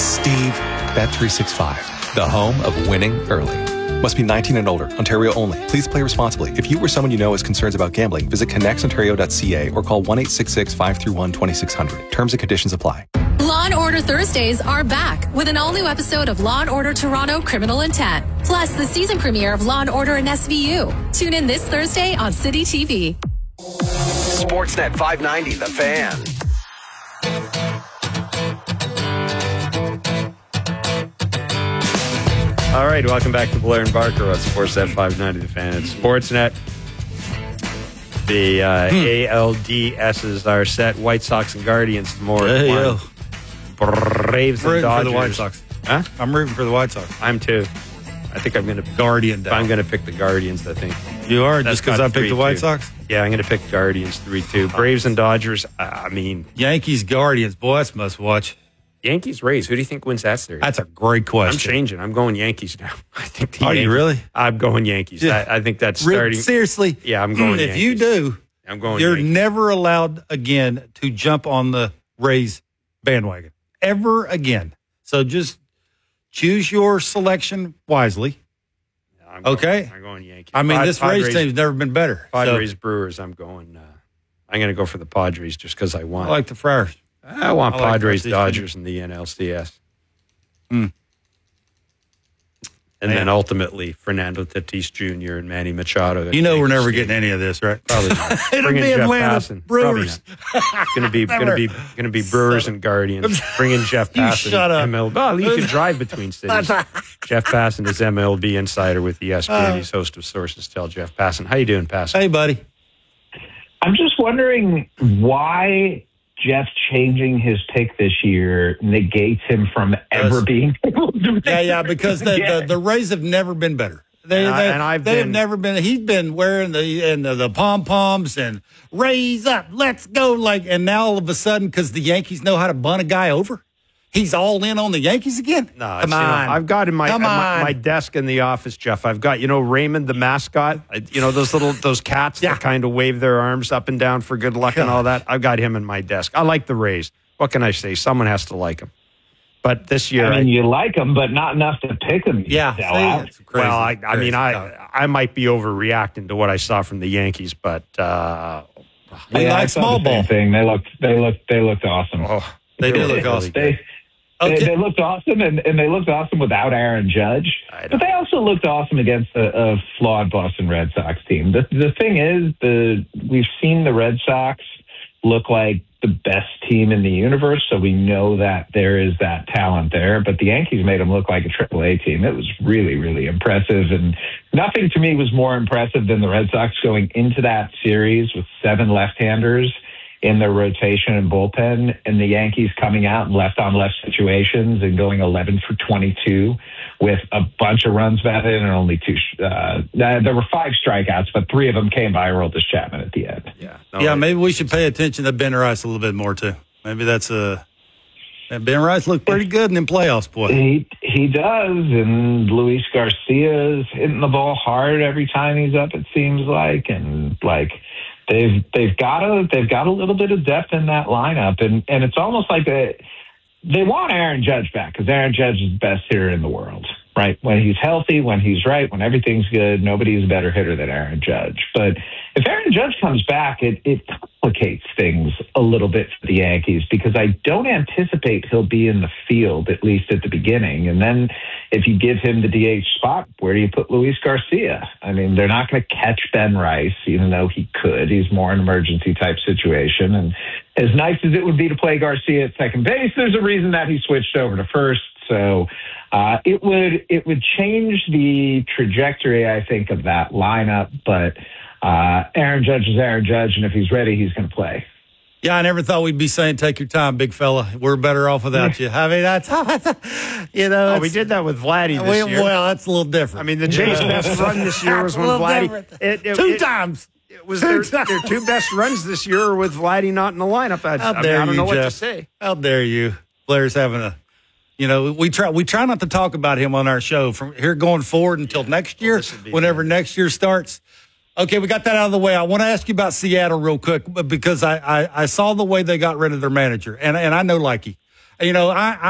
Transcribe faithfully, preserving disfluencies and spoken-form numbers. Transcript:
Steve, Bet three sixty-five, the home of winning early. Must be nineteen and older, Ontario only. Please play responsibly. If you or someone you know has concerns about gambling, visit connects ontario dot c a or call one eight six six, five three one, two six zero zero. Terms and conditions apply. Law and Order Thursdays are back with an all-new episode of Law and Order Toronto Criminal Intent, plus the season premiere of Law and Order in S V U. Tune in this Thursday on City T V. Sportsnet five ninety, The Fan. All right, welcome back to Blair and Barker on Sportsnet five ninety, The Fan. It's Sportsnet. The uh, hmm. A L D S's are set. White Sox and Guardians tomorrow. Hey, yo. Braves I'm and Dodgers. for the White Sox. Huh? I'm rooting for the White Sox. I'm too. I think I'm going to Guardian. Down. I'm going to pick the Guardians. I think you are just because I picked the White Sox. Yeah, I'm going to pick Guardians three two. Braves and Dodgers. Uh, I mean, Yankees Guardians. Boy, that's must watch. Yankees Rays. Who do you think wins that series? That's a great question. I'm changing. I'm going Yankees now. I think. The Are Yankees, you really? I'm going Yankees. Yeah. I, I think that's starting. Seriously. Yeah, I'm going. If Yankees. you do, I'm going. You're Yankees. never allowed again to jump on the Rays bandwagon ever again. So just choose your selection wisely. I'm going, okay. I'm going Yankees. I mean, Pod, this Padres, Rays team's never been better. Padres so. Brewers. I'm going. Uh, I'm going to go for the Padres just because I want. I like the Friars. I want I like Padres, Padres Dodgers, in the N L C S. Mm. And Man. then ultimately, Fernando Tatis Junior and Manny Machado. You know we're never getting any of this, right? Probably not. It'll Bring in be Jeff Atlanta Passan. Brewers. Going to be going to be going to be Brewers and Guardians. Bring in Jeff You Passan. shut up. M L B. Oh, you can drive between cities. Jeff Passan is M L B insider with E S P N. Uh, He's host of Sources Tell Jeff Passan. How you doing, Passan? Hey, buddy. I'm just wondering why Jeff changing his pick this year negates him from ever Yes. being able to make Yeah, yeah, because the, the, the Rays have never been better. They, And I- they, and I've they have been- never been. He's been wearing the and the, the pom poms and raise up, let's go. Like, and now all of a sudden, because the Yankees know how to bunt a guy over, he's all in on the Yankees again. No, come it's, you know, on. I've got in my, Come my on. my desk in the office, Jeff. I've got you know Raymond the mascot. I- You know those little those cats Yeah. that kind of wave their arms up and down for good luck and all that. I've got him in my desk. I like the Rays. What can I say? Someone has to like him. But this year, I mean, I- you like him, but not enough to pick him. you Yeah, sell see, out. it's crazy. well, I, I Crazy. mean, I No. I might be overreacting to what I saw from the Yankees, but uh, We Yeah, I like saw small the same ball. thing. They looked, they looked, they looked awesome. oh, They do really, look really awesome. good. They, Okay. they, they looked awesome, and, and they looked awesome without Aaron Judge. I know. But they also looked awesome against a, a flawed Boston Red Sox team. The, the thing is, the we've seen the Red Sox look like the best team in the universe, so we know that there is that talent there. But the Yankees made them look like a triple A team. It was really, really impressive, and nothing to me was more impressive than the Red Sox going into that series with seven left-handers in their rotation and bullpen, and the Yankees coming out in left-on-left situations and going eleven for twenty-two with a bunch of runs batted and only two. Uh, there were five strikeouts, but three of them came by Aroldis Chapman at the end. Yeah, no, Yeah, it- maybe we should pay attention to Ben Rice a little bit more too. Maybe that's a. And Ben Rice looked pretty good in the playoffs, boy. He he does, and Luis Garcia is hitting the ball hard every time he's up. It seems like, and like they've they've got a they've got a little bit of depth in that lineup, and and it's almost like they they want Aaron Judge back because Aaron Judge is the best hitter in the world. Right, when he's healthy, when he's right, when everything's good, nobody's a better hitter than Aaron Judge. But if Aaron Judge comes back, it, it complicates things a little bit for the Yankees because I don't anticipate he'll be in the field, at least at the beginning. And then if you give him the D H spot, where do you put Luis Garcia? I mean, they're not going to catch Ben Rice, even though he could. He's more an emergency type situation. And as nice as it would be to play Garcia at second base, there's a reason that he switched over to first. So uh, it would it would change the trajectory, I think, of that lineup. But uh, Aaron Judge is Aaron Judge, and if he's ready, he's going to play. Yeah, I never thought we'd be saying take your time, big fella. We're better off without you. I mean, that's you know. Oh, we did that with Vladdy this we, year. Well, that's a little different. I mean, the Jays' best run this year was when A little Vladdy. different. It, it, Two it, times. It was their, their two best runs this year were with Vladdy not in the lineup. I, How I, mean, dare I don't you, know what to Jeff. say. How dare you? Blair's having a. You know, we try we try not to talk about him on our show from here going forward until next year, this would be whenever good. next year starts. Okay, we got that out of the way. I want to ask you about Seattle real quick because I, I, I saw the way they got rid of their manager, and and I know Likey. You know, I.